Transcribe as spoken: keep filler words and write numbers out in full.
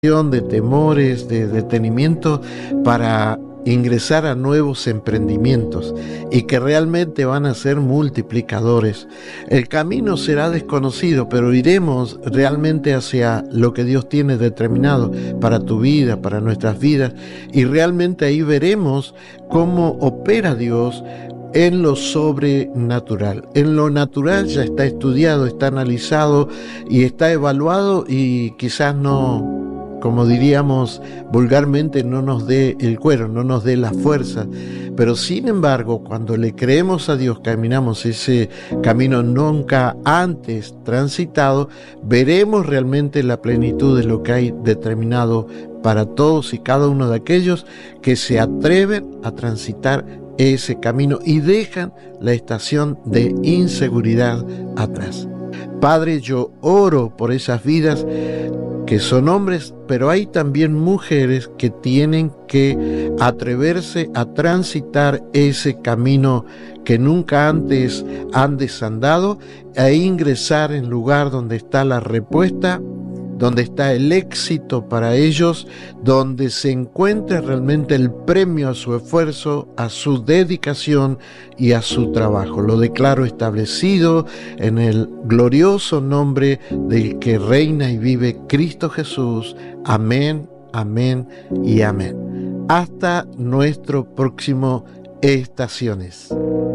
de temores, de detenimiento para ingresar a nuevos emprendimientos y que realmente van a ser multiplicadores. El camino será desconocido, pero iremos realmente hacia lo que Dios tiene determinado para tu vida, para nuestras vidas, y realmente ahí veremos cómo opera Dios en lo sobrenatural. En lo natural ya está estudiado, está analizado y está evaluado, y quizás no, como diríamos vulgarmente, no nos dé el cuero, no nos dé la fuerza. Pero sin embargo, cuando le creemos a Dios, caminamos ese camino nunca antes transitado, veremos realmente la plenitud de lo que hay determinado para todos y cada uno de aquellos que se atreven a transitar ese camino y dejan la estación de inseguridad atrás. Padre, yo oro por esas vidas que son hombres, pero hay también mujeres que tienen que atreverse a transitar ese camino que nunca antes han desandado, e ingresar en lugar donde está la respuesta, donde está el éxito para ellos, donde se encuentra realmente el premio a su esfuerzo, a su dedicación y a su trabajo. Lo declaro establecido en el glorioso nombre del que reina y vive Cristo Jesús. Amén, amén y amén. Hasta nuestro próximo Estaciones.